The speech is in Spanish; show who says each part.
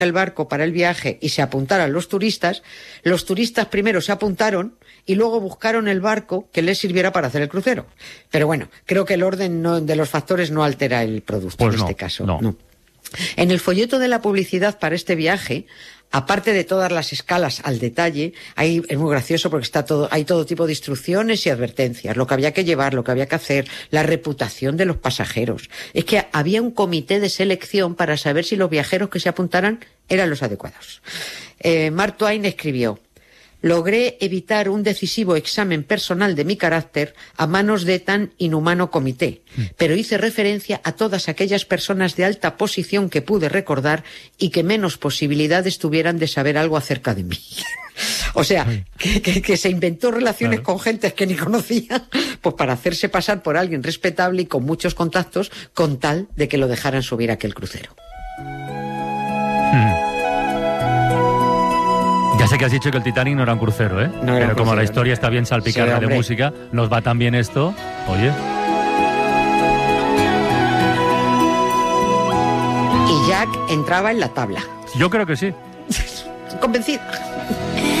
Speaker 1: el barco para el viaje y se apuntaran los turistas primero se apuntaron y luego buscaron el barco que les sirviera para hacer el crucero. Pero bueno, creo que el orden de los factores no altera el producto
Speaker 2: pues
Speaker 1: en
Speaker 2: no,
Speaker 1: este caso.
Speaker 2: No.
Speaker 1: En el folleto de la publicidad para este viaje, aparte de todas las escalas al detalle, es muy gracioso porque hay todo tipo de instrucciones y advertencias, lo que había que llevar, lo que había que hacer, la reputación de los pasajeros. Es que había un comité de selección para saber si los viajeros que se apuntaran eran los adecuados. Mark Twain escribió: logré evitar un decisivo examen personal de mi carácter a manos de tan inhumano comité, pero hice referencia a todas aquellas personas de alta posición que pude recordar y que menos posibilidades tuvieran de saber algo acerca de mí. O sea, que se inventó relaciones con gentes que ni conocía, pues para hacerse pasar por alguien respetable y con muchos contactos, con tal de que lo dejaran subir a aquel crucero.
Speaker 2: Ya sé que has dicho que el Titanic no era un crucero, ¿eh?
Speaker 1: No era
Speaker 2: pero como
Speaker 1: crucero,
Speaker 2: la historia está bien salpicada de música, nos va tan bien esto, oye.
Speaker 1: Y Jack entraba en la tabla.
Speaker 2: Yo creo que sí.
Speaker 1: Convencida.